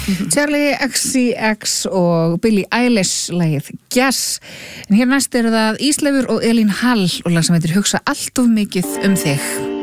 Charlie XCX og Billie Eilish lagið Guess. En hér næst eru það Ísleifur og Elín Hall og lag sem heitir Hugsa allt of mikið um þig.